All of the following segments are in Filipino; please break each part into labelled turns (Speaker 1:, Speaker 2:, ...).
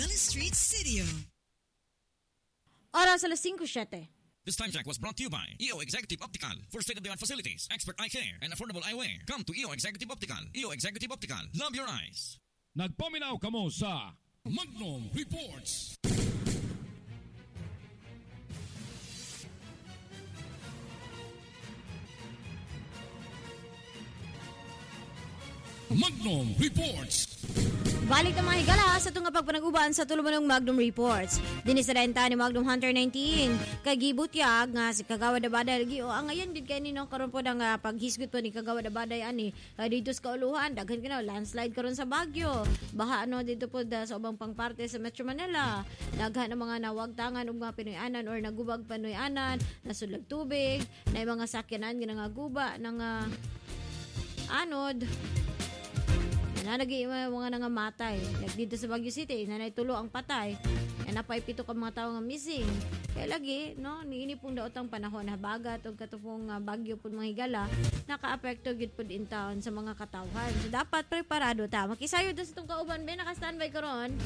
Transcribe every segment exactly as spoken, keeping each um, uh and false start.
Speaker 1: Street Studio.
Speaker 2: Oras alas singko siyete.
Speaker 3: This time check was brought to you by E O Executive Optical. For state-of-the-art facilities, expert eye care, and affordable eyewear. Come to E O Executive Optical. E O Executive Optical. Love your eyes.
Speaker 4: Nagpaminaw kamo sa Magnum Reports. Magnum Reports.
Speaker 2: Balik na mga higala sa itong pagpanag-uban sa tulumanong Magnum Reports. Dinisarenta ni Magnum Hunter nineteen. Kagibutyag nga si Kagawad Abaday. O ang ngayon din kayo ninong karoon po ng uh, paghisgot po ni Kagawad Abaday ani. Uh, dito sa kauluhan, daghan ka na, landslide karon sa Baguio. Baha ano dito po da, sa ubang pangparte sa Metro Manila. Daghan ng mga nawagtangan o mga Pinoyanan or nagubag Pinoyanan, nasulag tubig, na mga sakyanan nga guba ng uh, anod. Na nag-i mga nangamatay. Like dito sa Baguio City, nanay tulo ang patay. Yan napay pito ka mga tao nga missing. Kaya lagi, no, niini pong daotang panahon na bagat o katupong uh, bagyo po mga higala, naka-apekto gid po in town sa mga katawhan. So dapat preparado ta. Makisayo doon sa itong kauban, Ben, naka-standby karon.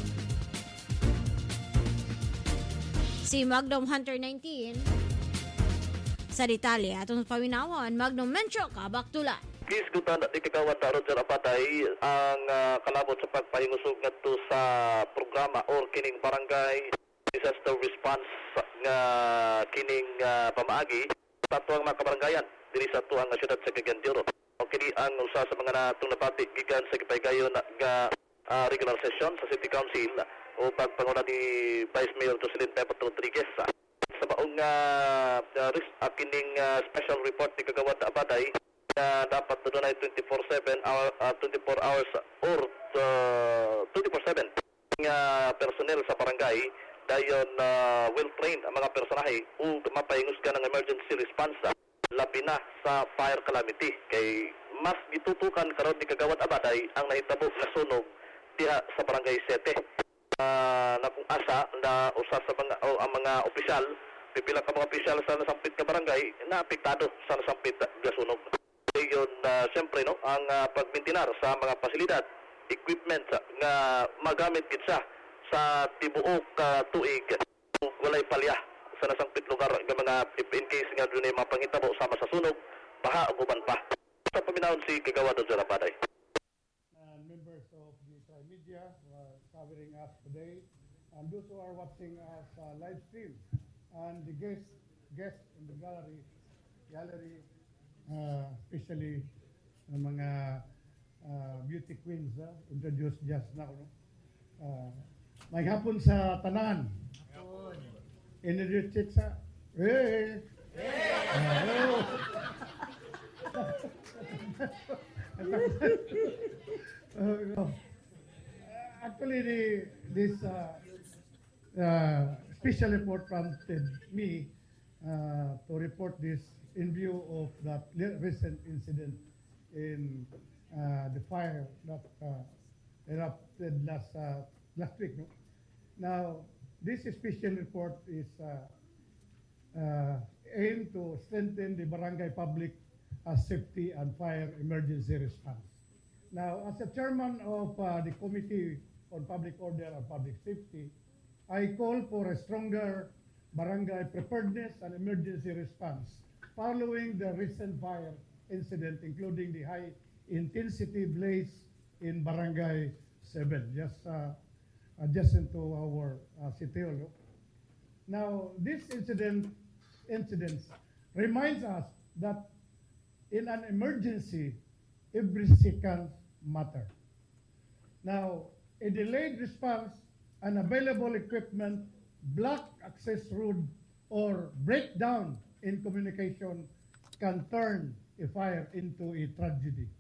Speaker 2: Si Magnum Hunter nineteen sa detalye atong pawinawan, Magnum Mencho Kabaktulan.
Speaker 5: Gisgutan at ikagawad na Roger Abatay ang uh, kalabot sa pagpahingusog ngadto sa programa or kining barangay disaster response nga kining uh, pamaagi sa tuwang mga kabarangayan diri sa tuwang syudad sa Cagayan de Oro. O kini ang usa sa mga natong nabati gikan sa gipaygayon nga uh, regular session sa City Council o pagpanguna ni Vice Mayor Jocelyn Pepot Rodriguez. Sa maong uh, uh, kining uh, special report ni Kagawad na Abatay na dapat doon ay twenty-four seven hour, uh, twenty-four hours or uh, twenty-four seven nga personnel sa barangay dayon uh, well-trained ang mga personahe ug mapahingos ka ng emergency response labi na sa fire calamity kay mas gitutukan karon ni Kagawad Abaday ang nahitabo na sunog diha sa barangay seven uh, na kung asa na usa sa mga oh, ang mga opisyal pipila ka mga opisyal sa nasampit ka barangay na apektado sa nasampit nga sunog. Yun, uh, siyempre, no, ang uh, pagmintinar sa mga pasilidad, equipment uh, nga magamit kitsa sa tibuok uh, tuig ug walay palya sa nasangpit lugar ng mga in case nga doon ay mga pangitabo sama sa sunog, baha ug uban pa. Sa paminawon si Kagawad Roger Abaday.
Speaker 6: And members of the Tri-Media who are covering us today and those who are watching us uh, live stream and the guests guests in the gallery gallery Uh, especially ng mga uh, beauty queens uh, introduced just now, no? Uh, may hapon sa tanan. Hapon. Introduce sa eh eh. uh, actually the, this uh, uh, special report prompted me uh, to report this in view of that recent incident in uh, the fire that uh, erupted last uh, last week. No? Now, this special report is uh, uh, aimed to strengthen the barangay public uh, safety and fire emergency response. Now, as a chairman of uh, the Committee on Public Order and Public Safety, I call for a stronger barangay preparedness and emergency response following the recent fire incident, including the high-intensity blaze in Barangay seven, just uh, adjacent to our uh, city hall. Now, this incident incidents reminds us that in an emergency, every second matters. Now, a delayed response, unavailable equipment, blocked access road, or breakdown in communication can turn a fire into a tragedy.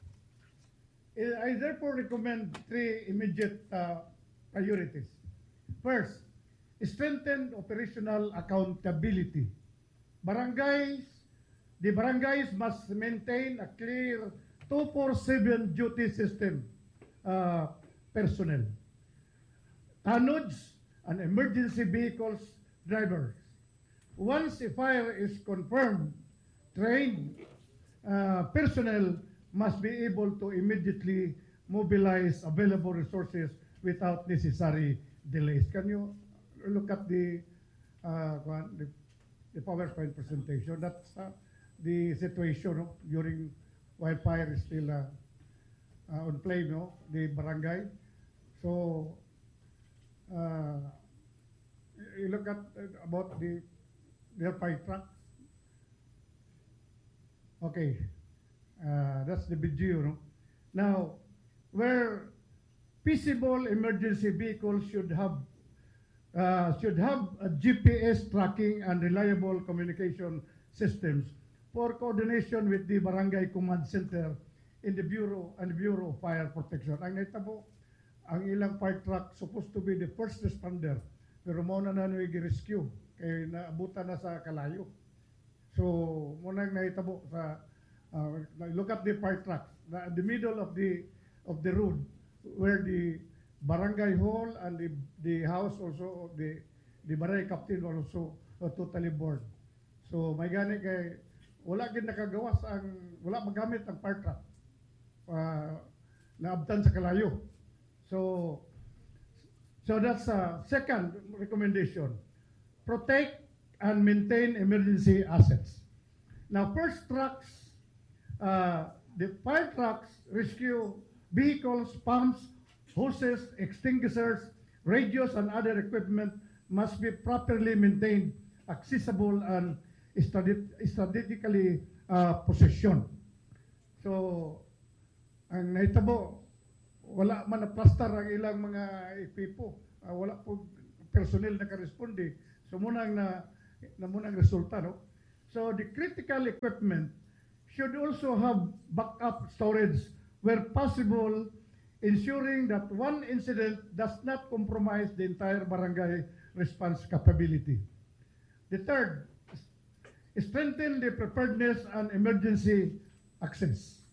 Speaker 6: I therefore recommend three immediate uh, priorities. First, strengthen operational accountability. Barangays, the barangays must maintain a clear two forty-seven duty system uh, personnel. Tanods and emergency vehicles drivers. Once a fire is confirmed, trained uh, personnel must be able to immediately mobilize available resources without necessary delays. Can you look at the uh, the, the PowerPoint presentation? That's uh, the situation, no, during while fire is still uh, uh, on flame, no, the barangay. So uh, you look at uh, about the their fire trucks. Okay, uh, that's the video, no? Now, where feasible emergency vehicles should have uh, should have a G P S tracking and reliable communication systems for coordination with the Barangay Command Center in the Bureau and the Bureau of Fire Protection. Ang naitabo, ang ilang fire truck supposed to be the first responder, pero muna na nung i-rescue kay naabutan na sa kalayo. So, muna naitabo sa uh, look at the fire trucks, na in the middle of the of the road where the barangay hall and the the house also the the barangay captain also uh, totally bored. So may gani kay wala gid nakagawas ang wala magamit ang fire truck uh, naabtan sa kalayo. So so that's a second recommendation. Protect and maintain emergency assets. Now first trucks, uh, the fire trucks, rescue vehicles, pumps, hoses, extinguishers, radios, and other equipment must be properly maintained, accessible, and strategically uh, positioned. So, ang naitabo, wala man na-plaster ang ilang mga equipo. Uh, wala po personnel na karesponde. So, munang na, na munang resulta, no? So, the critical equipment should also have backup storage where possible, ensuring that one incident does not compromise the entire barangay response capability. The third, strengthen the preparedness and emergency access.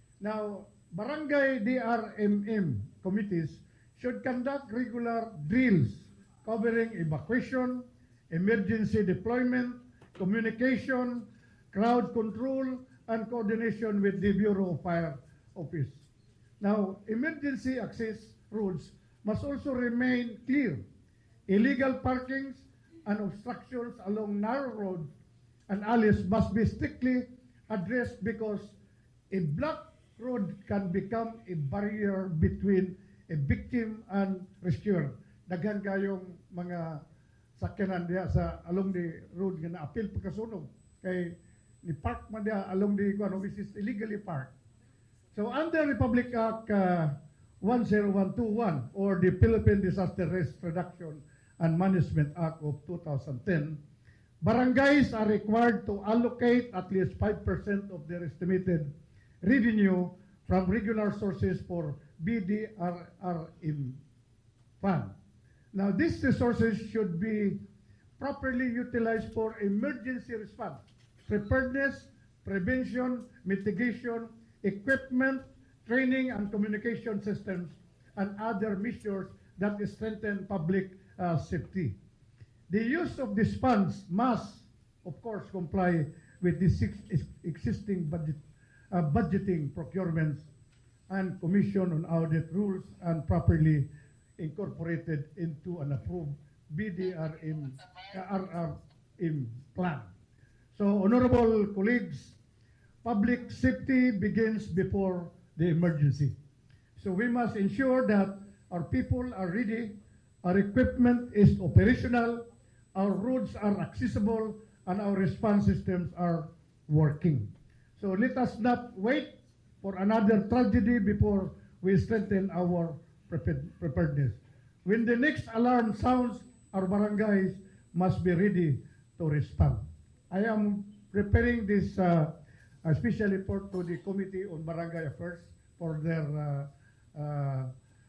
Speaker 6: Now, barangay D R M M committees should conduct regular drills covering evacuation, emergency deployment, communication, crowd control, and coordination with the Bureau of Fire Office. Now, emergency access roads must also remain clear. Illegal parkings and obstructions along narrow roads and alleys must be strictly addressed because a blocked road can become a barrier between a victim and rescuer. Daghan kayong mga sakyanan diya sa along the road nga na-appeal pagkasunog kay ni park man diya along the kuno which is illegally parked. So under Republic Act uh, one oh one two one or the Philippine Disaster Risk Reduction and Management Act of two thousand ten, barangays are required to allocate at least five percent of their estimated revenue from regular sources for B D R R M fund. Now these resources should be properly utilized for emergency response, preparedness, prevention, mitigation, equipment, training, and communication systems, and other measures that strengthen public uh, safety. The use of these funds must, of course, comply with the six existing budget, uh, budgeting procurements and commission on audit rules and properly incorporated into an approved B D R M, uh, R R M plan. So, honorable colleagues, public safety begins before the emergency. So we must ensure that our people are ready, our equipment is operational, our roads are accessible, and our response systems are working. So let us not wait for another tragedy before we strengthen our preparedness. When the next alarm sounds, our barangays must be ready to respond. I am preparing this uh, a special report to the Committee on Barangay Affairs for their uh, uh,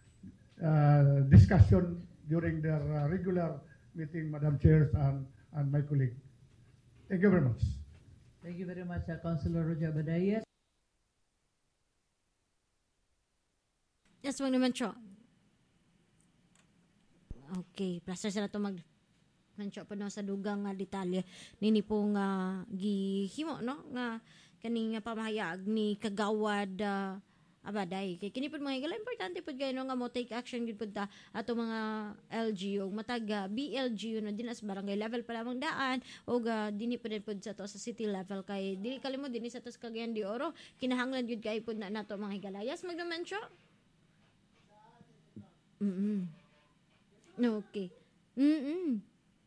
Speaker 6: uh, discussion during their uh, regular meeting, Madam Chairs and, and my colleague. Thank you very much.
Speaker 1: Thank you very much, uh, Councilor Roger Badayes.
Speaker 2: Yes, wag naman, Cho. Okay, plaster sila ito mag mancho pa no sa dugang nga detalye nini pong uh, gihimo no nga kaning pamahayag ni Kagawad uh, abaday. Kay kini pud mga higala importante pud kayo no nga mo take action gid pud ta ato mga L G O matag uh, B L G O no dinas barangay level pa lamang daan o uh, dini pud pud sa to sa city level kay dili kalimot dinhi sa tos Cagayan de Oro kinahanglan gid kay pud na nato mga higalayas magdamensyo. Mm. Okay. Mm.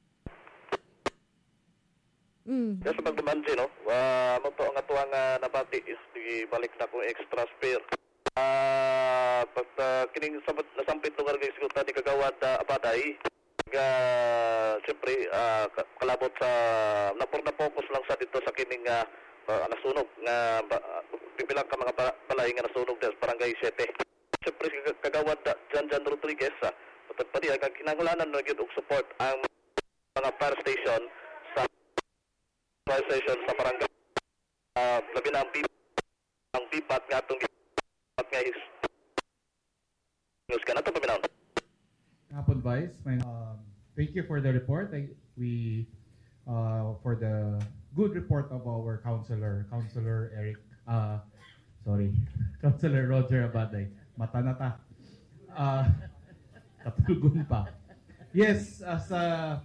Speaker 2: Mm.
Speaker 5: Yes, pagdamansi, no? Uh, mo to ang atuang uh, nabati is di balik na ko extra spare. Ah, uh, pag uh, kining sabat nasampit lugar kay siguro di kagawad uh, abaday. Nga siyempre uh, kalabot sa napor na focus lang sa dito sa kining uh, uh, nasunog nga uh, bibilang ka mga balay nga nasunog sa barangay seven. Siyempre kagawad uh, Jan Jan Rodriguez uh, patad pa diya kag kinahanglanan na gyud og support ang mga fire station sa fire station sa barangay. Uh, labi na ang B ang B P A T nga atong at nga is news ka na ito paminaw.
Speaker 7: Hapon, Vice. My, um, thank you for the report. I, we uh, for the good report of our counselor, Counselor Eric. Uh, sorry, Counselor Roger Abaday. Mata na ta. Uh, Katulgun pa. Yes, as a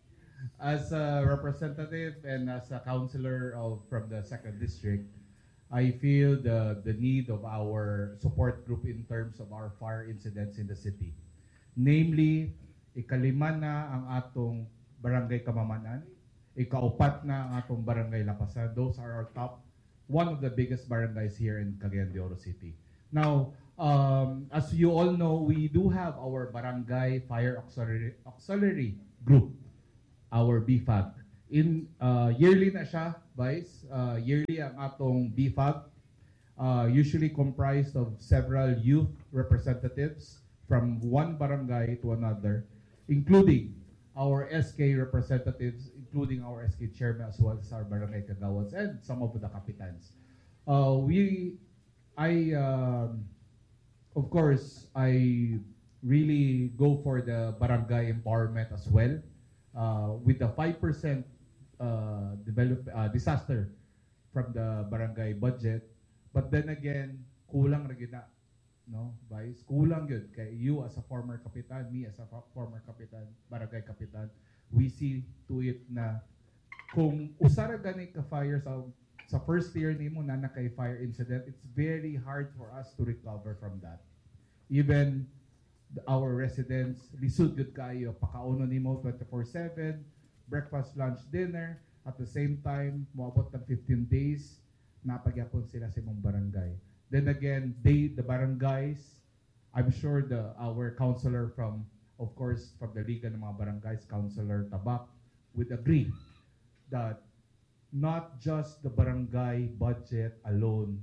Speaker 7: as a representative and as a counselor of from the second district, I feel the the need of our support group in terms of our fire incidents in the city. Namely, ikalima na ang atong barangay Kamamanan, ikaupat na ang atong barangay Lapasan. Those are our top, one of the biggest barangays here in Cagayan de Oro City. Now, um, as you all know, we do have our barangay fire auxiliary, auxiliary group, our B F A G. In uh, yearly na siya, Vice. Uh, yearly ang atong B F A G, uh, usually comprised of several youth representatives from one barangay to another, including our S K representatives, including our S K chairman as well as our barangay kagawads and some of the kapitans. Uh, we, I, um, of course, I really go for the barangay empowerment as well, uh, with the five percent uh, develop uh, disaster from the barangay budget. But then again, kulang ra gyud na. No, Vice, kulang yun. Kay you as a former kapitan, me as a former kapitan, barangay kapitan, we see to it na kung usara gani ka fire sa sa first year nimo na na kay fire incident, it's very hard for us to recover from that. Even the, our residents, lisod gud kayo, pakauno nimo twenty-four seven, breakfast, lunch, dinner, at the same time, moabot ng fifteen days, napagyapon sila sa imong barangay. Then again, they, the barangays, I'm sure the our counselor from, of course, from the Liga ng mga Barangays, Counselor Tabak, would agree that not just the barangay budget alone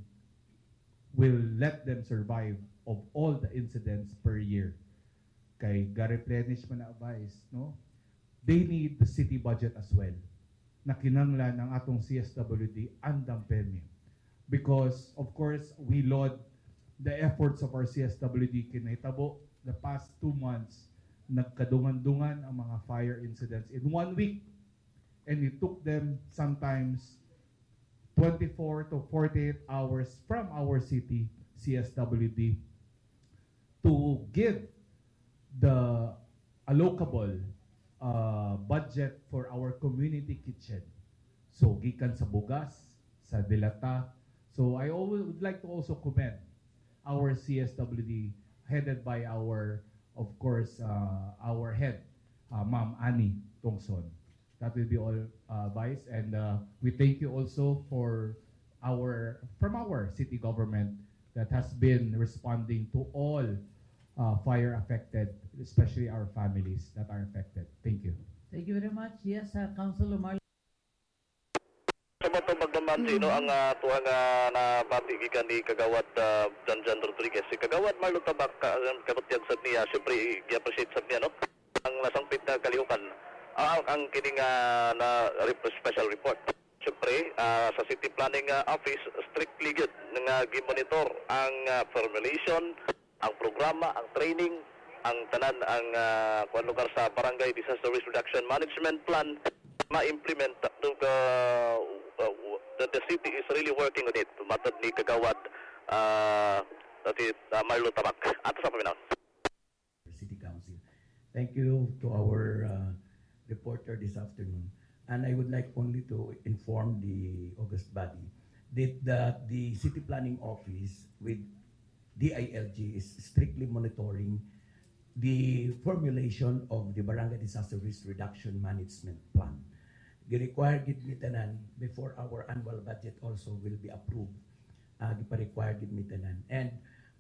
Speaker 7: will let them survive of all the incidents per year. Kay ga-replenish man na advice, no? They need the city budget as well. Na kinanglan ng atong C S W D andang permi. Because, of course, we laud the efforts of our C S W D kinahitabo. The past two months, nagkadungan-dungan ang mga fire incidents in one week. And it took them sometimes twenty-four to forty-eight hours from our city, C S W D, to give the allocable uh, budget for our community kitchen. So, gikan sa bugas, sa dilata. So I always would like to also commend our C S W D headed by our, of course, uh, our head, uh, Ma'am Annie Tongson. That will be all, uh, Vice, and uh, we thank you also for our from our city government that has been responding to all uh, fire affected, especially our families that are affected. Thank you.
Speaker 1: Thank you very much. Yes, uh, Councilor Marlon.
Speaker 5: Sa bato magdaman mm-hmm. sino ang uh, tuwang uh, na bati gikan ni Kagawad uh, Jan Jan Rodriguez. Si Kagawad Marlon Tabak, uh, kabutyag sa niya, siyempre i-appreciate sa niya, no? Ang nasangpit na kalihukan. Uh, ang kining uh, na special report. Siyempre, uh, sa City Planning uh, Office, strictly good nga gi-monitor ang uh, formulation, ang programa, ang training, ang tanan, ang uh, kuan lugar sa Barangay Disaster Risk Reduction Management Plan, ma-implement to uh, uh, that the city is really working on it. Matod ni Kagawad uh, at uh, Marlo Tabak. Ato sa paminaw.
Speaker 8: City Council. Thank you to our uh, reporter this afternoon. And I would like only to inform the August body that the, the City Planning Office with D I L G is strictly monitoring the formulation of the Barangay Disaster Risk Reduction Management Plan. The required gitmitanan before our annual budget also will be approved. Uh, gipa-required gitmitanan. And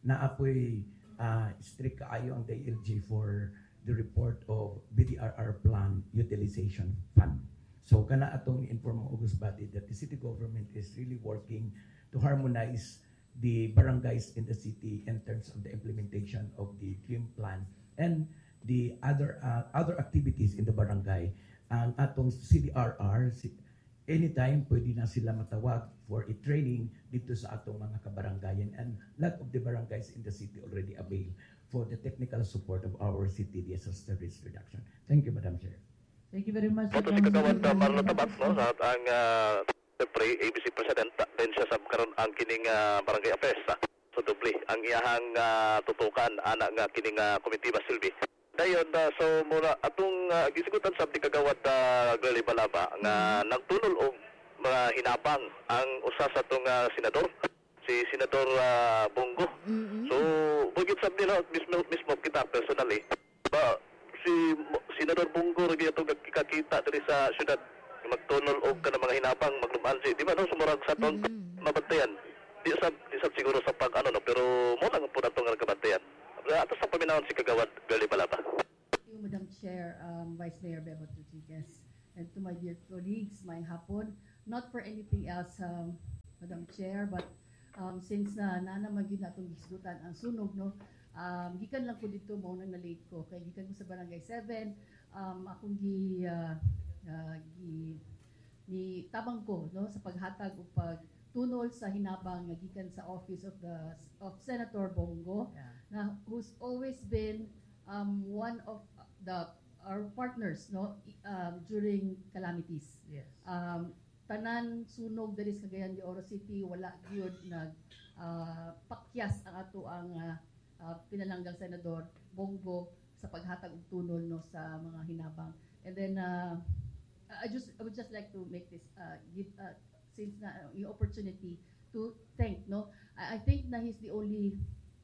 Speaker 8: naapoy uh, strict kaayo ang D I L G for the report of B D R R Plan Utilization Fund. So kana atong inform ang August body that the city government is really working to harmonize the barangays in the city in terms of the implementation of the dream plan and the other uh, other activities in the barangay. Ang atong C D R R, anytime pwede na sila matawag for a training dito sa atong mga kabarangayan, and lot of the barangays in the city already avail for the technical support of our city disaster risk reduction. Thank you, Madam Chair.
Speaker 1: Thank you very much.
Speaker 5: Ito si Kagawad uh, Marlo Tabak, no? Sa ang uh, Siyempre, A B C President din siya sa karon ang kining uh, barangay affairs. Uh. So, dubli ang iyahang uh, tutukan, anak nga kining uh, komitiba Silvi. Dayon, uh, so mura atong uh, gisigutan sa di Kagawad uh, Girlie Balaba nga mm-hmm. nagtunol og mga hinabang ang usa sa tong uh, senador, si Senador uh, Bongo. Mm-hmm. So, bugit sab nila mismo, mismo kita personally. Ba, si Senador Bongo rin ito kakita diri sa syudad magtunol og kana mga hinabang maglumaan si di ba no sumurag sa tong mm-hmm. mabantayan. Di sab di sab siguro sa pag ano no pero mo lang po natong kabantayan. Ato sa paminawon si Kagawad Girlie Balaba.
Speaker 9: Thank you, Madam Chair, um, Vice Mayor Bebo Rodriguez, and to my dear colleagues, my hapon, not for anything else, um, Madam Chair, but um, since na nanamagin natong gisgutan ang sunog, no, um, gikan lang ko dito, mauna na late ko, kaya gikan ko sa Barangay seven, um, akong gi, uh, uh, gi, ni tabang ko, no, sa paghatag o pagtunol sa hinabang nga gikan sa office of the of Senator Bongo, yeah. na who's always been um, one of the our partners, no, um, during calamities.
Speaker 1: Yes.
Speaker 9: Um, tanan sunog diri sa Cagayan de Oro City, wala gyud nag uh, pakyas ang ato ang uh, uh, pinalanggang Senador Bongo sa paghatag og tunol, no, sa mga hinabang. And then uh, I just I would just like to make this uh, give uh, since na uh, yung opportunity to thank, no, I, I think na he's the only,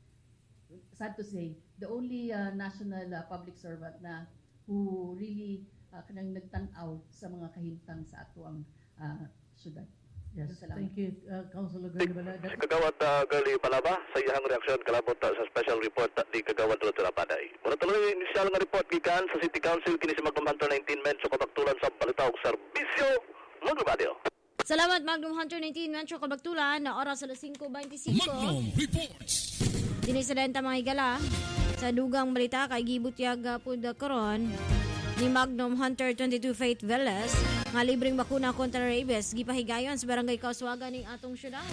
Speaker 9: sad to say, the only uh, national uh, public servant na who really uh, kanang nagtanaw sa mga kahimtang sa ato ang uh, syudad.
Speaker 1: Yes,
Speaker 9: Salamat.
Speaker 1: thank you, uh, Councilor Girlie Balaba.
Speaker 5: Si Kagawad uh, Girlie Balaba sa iyang reaksyon kalabot uh, sa special report uh, di Kagawad Rodrigo Rapaday. Muna tuloy yung initial nga report gikan sa City Council kini si Magnum Hunter nineteen men sa kabaktulan sa balita ug serbisyo Magnum Radio.
Speaker 2: Salamat Magnum Hunter nineteen Metro Kabaktulan na oras alas five twenty-five.
Speaker 4: Magnum Reports.
Speaker 2: Dinisidenta mga higala sa dugang balita kay gibutyag pud karon ni Magnum Hunter twenty-two Faith Velez nga libreng bakuna kontra rabies gipahigayon sa barangay Kauswagan ning atong syudad.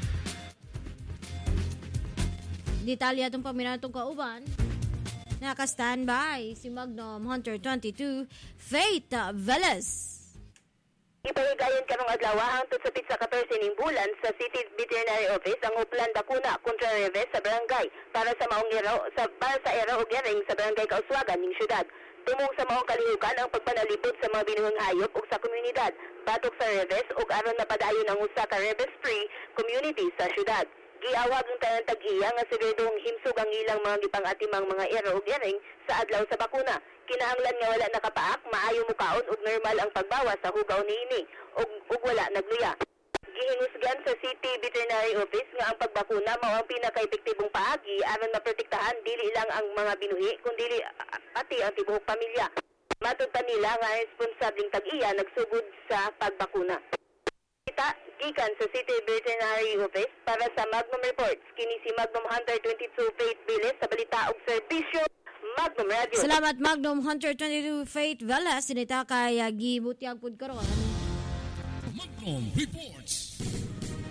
Speaker 2: Detalye atong paminatong kauban. Naka-standby si Magnum Hunter twenty-two Faith Velez.
Speaker 10: Ipahigayon karong adlaw hangtod sa pitsa ka Thursday ning bulan sa City Veterinary Office ang uplan bakuna kontra rabies sa barangay para sa maong iraw sa para sa era ug yaring sa barangay Kauswagan ning syudad. Tumong sa maong kalihukan ang pagpanalipod sa mga binuhing hayop ug sa komunidad batok sa rabies ug aron mapadayon ang usa ka rabies-free community sa syudad. Giawag ang tanang tag-iya nga sigurdong himsog ang ilang mga gipang-atimang mga ero ug yaring sa adlaw sa bakuna. Kinahanglan nga wala nakapaak, maayo mukaon ug normal ang pagbawas sa hugaw niini ug ug wala nagluya. Gihingusgan sa City Veterinary Office nga ang pagbakuna mao ang pinaka-epektibong paagi aron maprotektahan dili lang ang mga binuhi kundi pati ang tibuok pamilya. Matud pa nila nga responsableng tag-iya nagsugod sa pagbakuna. Kita gikan sa City Veterinary Office para sa Magnum Reports kini si Magnum Hunter twenty-two Faith Velez sa balita ug serbisyo Magnum Radio.
Speaker 2: Salamat Magnum Hunter twenty-two Faith Velez sinita kay gibutyag pud karon.
Speaker 4: Magnum Reports.